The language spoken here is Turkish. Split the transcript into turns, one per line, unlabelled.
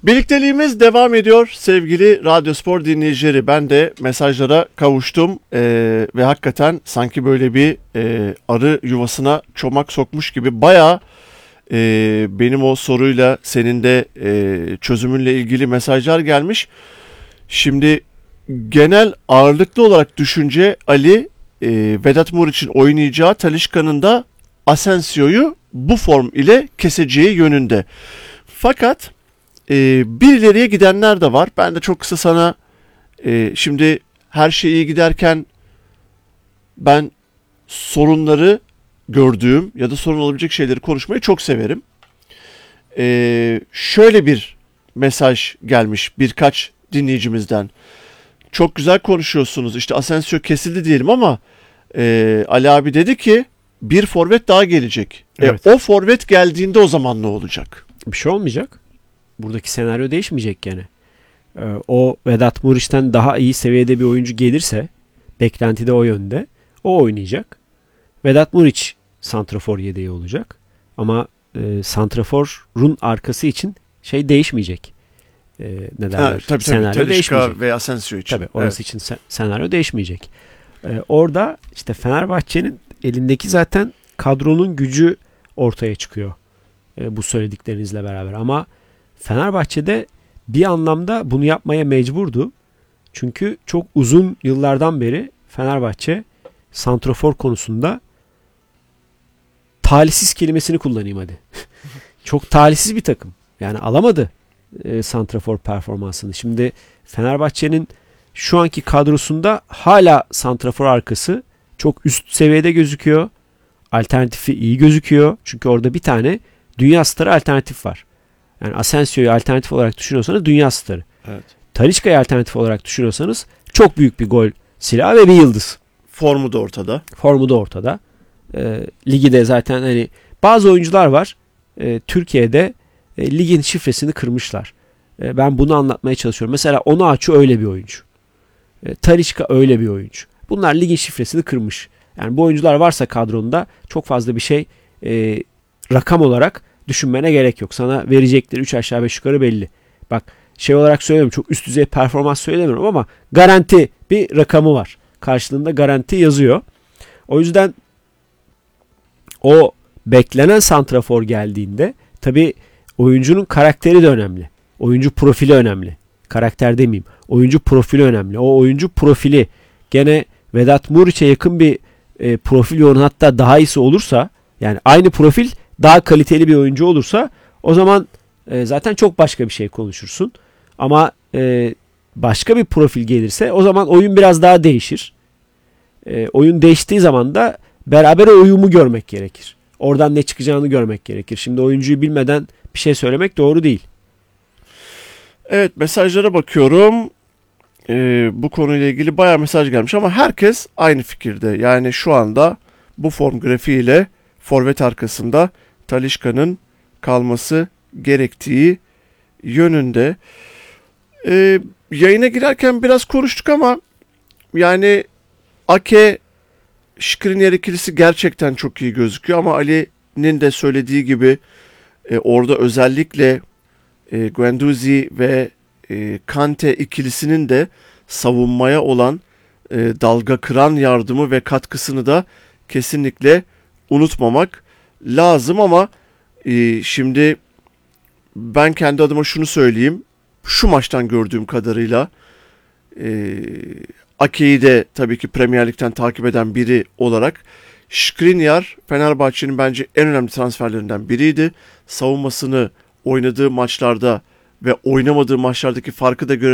Birlikteliğimiz devam ediyor sevgili Radyospor dinleyicileri. Ben de mesajlara kavuştum ve hakikaten sanki böyle bir arı yuvasına çomak sokmuş gibi bayağı benim o soruyla senin de çözümünle ilgili mesajlar gelmiş. Şimdi genel ağırlıklı olarak düşünce Ali Vedat Muriç'in oynayacağı Talisca'nın da Asensio'yu bu form ile keseceği yönünde. Fakat bir ileriye gidenler de var. Ben de çok kısa sana şimdi her şey iyi giderken ben sorunları gördüğüm ya da sorun olabilecek şeyleri konuşmayı çok severim. Şöyle bir mesaj gelmiş birkaç dinleyicimizden. Çok güzel konuşuyorsunuz. İşte Asensio kesildi diyelim ama Ali abi dedi ki bir forvet daha gelecek.
Evet.
O forvet geldiğinde o zaman ne olacak?
Bir şey olmayacak. Buradaki senaryo değişmeyecek gene. O Vedat Muriç'ten daha iyi seviyede bir oyuncu gelirse, beklenti de o yönde, o oynayacak. Vedat Muriç santrafor yedeği olacak. Ama santraforun arkası için şey değişmeyecek. Ne derler?
Tabii,
senaryo
Talisca
değişmeyecek.
ve Asensio için.
Tabii orası için senaryo değişmeyecek. Orada işte Fenerbahçe'nin elindeki zaten kadronun gücü ortaya çıkıyor. Bu söylediklerinizle beraber. Ama Fenerbahçe'de bir anlamda bunu yapmaya mecburdu. Çünkü çok uzun yıllardan beri Fenerbahçe santrafor konusunda talihsiz kelimesini kullanayım hadi. Çok talihsiz bir takım. Yani alamadı santrafor performansını. Şimdi Fenerbahçe'nin şu anki kadrosunda hala santrafor arkası çok üst seviyede gözüküyor. Alternatifi iyi gözüküyor. Çünkü orada bir tane dünya starı alternatif var. Yani Asensio'yu alternatif olarak düşünüyorsanız dünya starı.
Evet.
Talisca'yı alternatif olarak düşünüyorsanız çok büyük bir gol silahı ve bir yıldız.
Formu da ortada.
Formu da ortada. Ligi de zaten hani bazı oyuncular var. Türkiye'de ligin şifresini kırmışlar. Ben bunu anlatmaya çalışıyorum. Mesela Onaçu öyle bir oyuncu. Talisca öyle bir oyuncu. Bunlar ligin şifresini kırmış. Yani bu oyuncular varsa kadronda çok fazla bir şey rakam olarak düşünmene gerek yok. Sana verecekleri 3 aşağı 5 yukarı belli. Bak şey olarak söylemiyorum. Çok üst düzey performans söylemiyorum ama garanti bir rakamı var. Karşılığında garanti yazıyor. O yüzden o beklenen santrafor geldiğinde tabii oyuncunun karakteri de önemli. Oyuncu profili önemli. Karakter demeyeyim. Oyuncu profili önemli. O oyuncu profili gene Vedat Muriç'e yakın bir profil yoğun, hatta daha iyisi olursa, yani aynı profil daha kaliteli bir oyuncu olursa o zaman zaten çok başka bir şey konuşursun. Ama başka bir profil gelirse o zaman oyun biraz daha değişir. Oyun değiştiği zaman da beraber o uyumu görmek gerekir. Oradan ne çıkacağını görmek gerekir. Şimdi oyuncuyu bilmeden bir şey söylemek doğru değil.
Evet, mesajlara bakıyorum. Bu konuyla ilgili bayağı mesaj gelmiş ama herkes aynı fikirde. Yani şu anda bu form grafiğiyle forvet arkasında Talisca'nın kalması gerektiği yönünde. Yayına girerken biraz konuştuk ama yani Ake Skriniar ikilisi gerçekten çok iyi gözüküyor ama Ali'nin de söylediği gibi orada özellikle Guendouzi ve Kante ikilisinin de savunmaya olan dalga kıran yardımı ve katkısını da kesinlikle unutmamak lazım ama şimdi ben kendi adıma şunu söyleyeyim. Şu maçtan gördüğüm kadarıyla Ake'yi de tabii ki Premier Lig'den takip eden biri olarak Skriniar Fenerbahçe'nin bence en önemli transferlerinden biriydi. Savunmasını oynadığı maçlarda ve oynamadığı maçlardaki farkı da